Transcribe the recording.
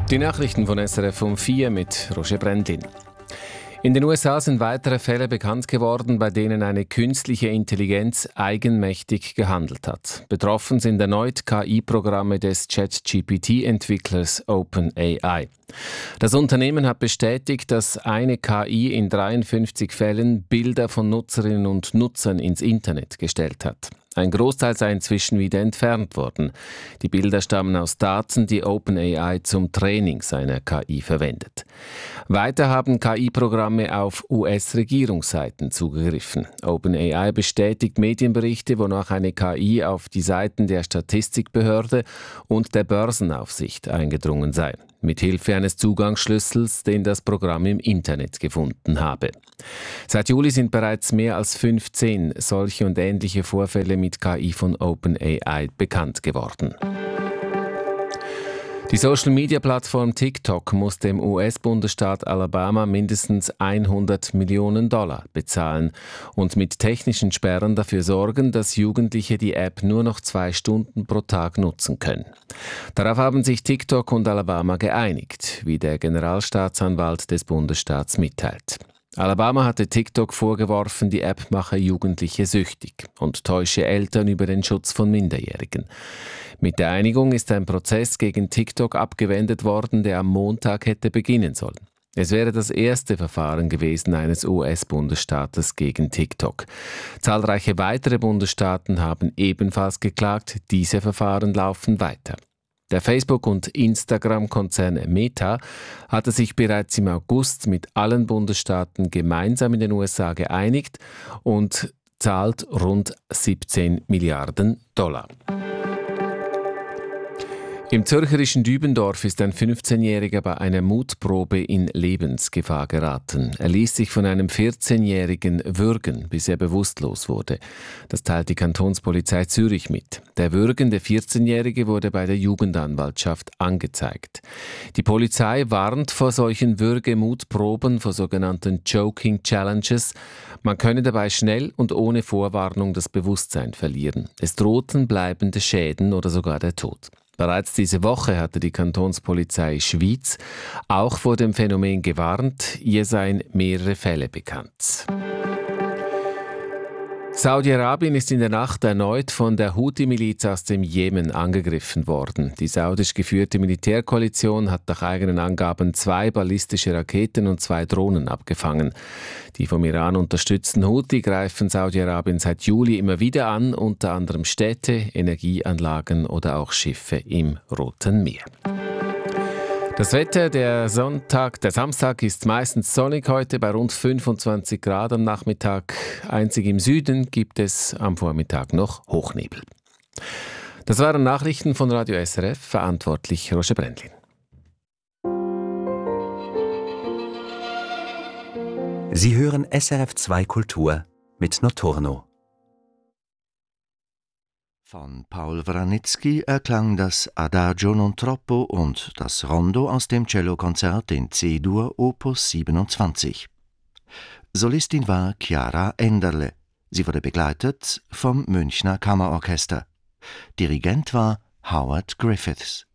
Die Nachrichten von SRF um 4 mit Roger Brendin. In den USA sind weitere Fälle bekannt geworden, bei denen eine künstliche Intelligenz eigenmächtig gehandelt hat. Betroffen sind erneut KI-Programme des ChatGPT-Entwicklers OpenAI. Das Unternehmen hat bestätigt, dass eine KI in 53 Fällen Bilder von Nutzerinnen und Nutzern ins Internet gestellt hat. Ein Großteil sei inzwischen wieder entfernt worden. Die Bilder stammen aus Daten, die OpenAI zum Training seiner KI verwendet. Weiter haben KI-Programme auf US-Regierungsseiten zugegriffen. OpenAI bestätigt Medienberichte, wonach eine KI auf die Seiten der Statistikbehörde und der Börsenaufsicht eingedrungen sei, mithilfe eines Zugangsschlüssels, den das Programm im Internet gefunden habe. Seit Juli sind bereits mehr als 15 solche und ähnliche Vorfälle mit KI von OpenAI bekannt geworden. Die Social-Media-Plattform TikTok muss dem US-Bundesstaat Alabama mindestens $100 Millionen bezahlen und mit technischen Sperren dafür sorgen, dass Jugendliche die App nur noch 2 Stunden pro Tag nutzen können. Darauf haben sich TikTok und Alabama geeinigt, wie der Generalstaatsanwalt des Bundesstaats mitteilt. Alabama hatte TikTok vorgeworfen, die App mache Jugendliche süchtig und täusche Eltern über den Schutz von Minderjährigen. Mit der Einigung ist ein Prozess gegen TikTok abgewendet worden, der am Montag hätte beginnen sollen. Es wäre das erste Verfahren gewesen eines US-Bundesstaates gegen TikTok. Zahlreiche weitere Bundesstaaten haben ebenfalls geklagt, diese Verfahren laufen weiter. Der Facebook- und Instagram-Konzern Meta hatte sich bereits im August mit allen Bundesstaaten gemeinsam in den USA geeinigt und zahlt rund $17 Milliarden. Im zürcherischen Dübendorf ist ein 15-Jähriger bei einer Mutprobe in Lebensgefahr geraten. Er ließ sich von einem 14-Jährigen würgen, bis er bewusstlos wurde. Das teilt die Kantonspolizei Zürich mit. Der würgende 14-Jährige wurde bei der Jugendanwaltschaft angezeigt. Die Polizei warnt vor solchen Würgemutproben, vor sogenannten Choking Challenges. Man könne dabei schnell und ohne Vorwarnung das Bewusstsein verlieren. Es drohten bleibende Schäden oder sogar der Tod. Bereits diese Woche hatte die Kantonspolizei Schwyz auch vor dem Phänomen gewarnt. Ihr seien mehrere Fälle bekannt. Saudi-Arabien ist in der Nacht erneut von der Houthi-Miliz aus dem Jemen angegriffen worden. Die saudisch geführte Militärkoalition hat nach eigenen Angaben 2 ballistische Raketen und 2 Drohnen abgefangen. Die vom Iran unterstützten Houthi greifen Saudi-Arabien seit Juli immer wieder an, unter anderem Städte, Energieanlagen oder auch Schiffe im Roten Meer. Das Wetter, der Samstag ist meistens sonnig heute bei rund 25 Grad am Nachmittag. Einzig im Süden gibt es am Vormittag noch Hochnebel. Das waren Nachrichten von Radio SRF, verantwortlich Roger Brendlin. Sie hören SRF 2 Kultur mit Notorno. Von Paul Wranitzky erklang das Adagio non troppo und das Rondo aus dem Cellokonzert in C-Dur Opus 27. Solistin war Chiara Enderle. Sie wurde begleitet vom Münchner Kammerorchester. Dirigent war Howard Griffiths.